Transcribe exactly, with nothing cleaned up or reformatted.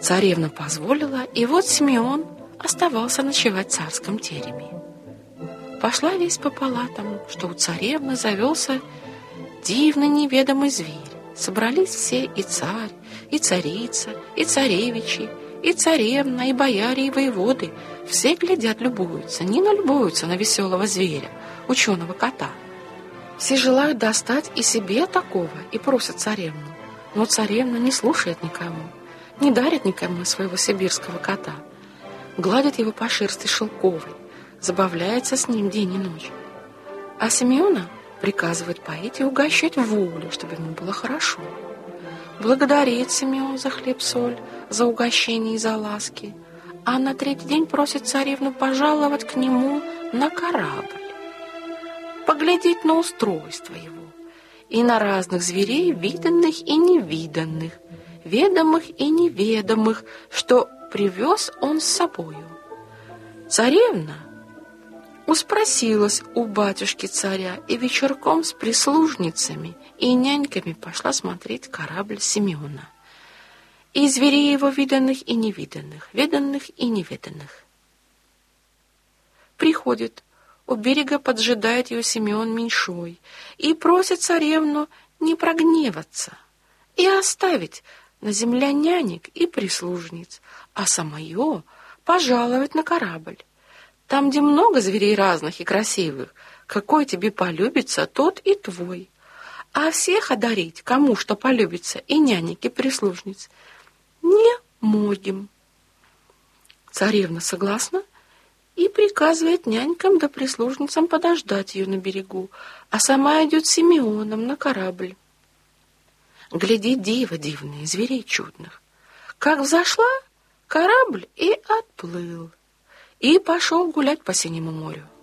Царевна позволила, и вот Симеон оставался ночевать в царском тереме. Пошла весть по палатам, что у царевны завелся дивный неведомый зверь. Собрались все, и царь, и царица, и царевичи, и царевна, и бояре, и воеводы. Все глядят, любуются, не налюбуются на веселого зверя, ученого кота. Все желают достать и себе такого, и просят царевну. Но царевна не слушает никому, не дарит никому своего сибирского кота. Гладит его по шерсти шелковой, забавляется с ним день и ночь. А Симеона приказывает поить и угощать в волю, чтобы ему было хорошо. Благодарит Симеон за хлеб-соль, за угощение и за ласки, а на третий день просит царевну пожаловать к нему на корабль, поглядеть на устройство его и на разных зверей, виданных и невиданных, ведомых и неведомых, что привез он с собою. Царевна успросилась у батюшки царя и вечерком с прислужницами и няньками пошла смотреть корабль Симеона. И зверей его виданных и невиданных, веданных и неведанных. Приходит, у берега поджидает ее Симеон меньшой и просит царевну не прогневаться и оставить на земле нянек и прислужниц, а самое пожаловать на корабль. Там, где много зверей разных и красивых, какой тебе полюбится, тот и твой. А всех одарить, кому что полюбится, и нянек, и прислужниц, не можем. Царевна согласна и приказывает нянькам да прислужницам подождать ее на берегу, а сама идет с Симеоном на корабль. Глядит диво дивные, зверей чудных. Как взошла, корабль и отплыл, и пошел гулять по синему морю.